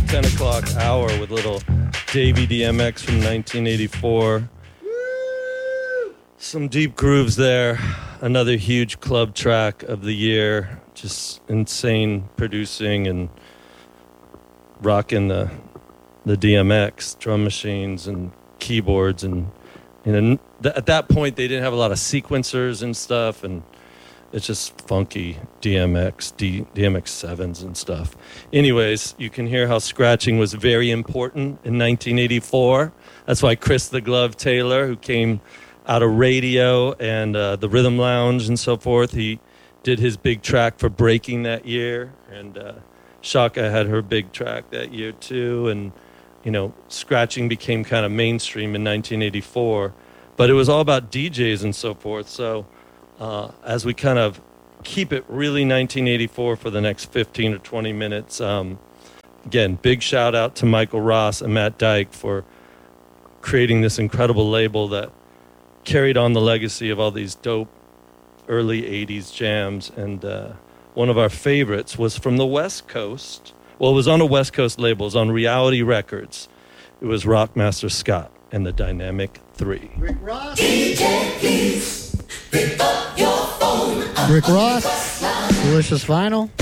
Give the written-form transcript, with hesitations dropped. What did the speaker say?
10 o'clock hour with little Davey DMX from 1984. Some deep grooves there. Another huge club track of the year. Just insane producing and rocking the DMX drum machines and keyboards, and at that point they didn't have a lot of sequencers and stuff, and it's just funky DMX7s and stuff. Anyways, you can hear how scratching was very important in 1984. That's why Chris the Glove Taylor, who came out of radio and the Rhythm Lounge and so forth, he did his big track for Breaking that year, and Shaka had her big track that year too, and scratching became kind of mainstream in 1984, but it was all about DJs and so forth. So as we kind of keep it really 1984 for the next 15 or 20 minutes, again, big shout out to Michael Ross and Matt Dyke for creating this incredible label that carried on the legacy of all these dope early 80s jams. And one of our favorites was from the West Coast. Well, it was on a West Coast label. It was on Reality Records. It was Rockmaster Scott and the Dynamic 3. Rick Ross. DJ, please pick up your phone. Rick Ross. Delicious Vinyl.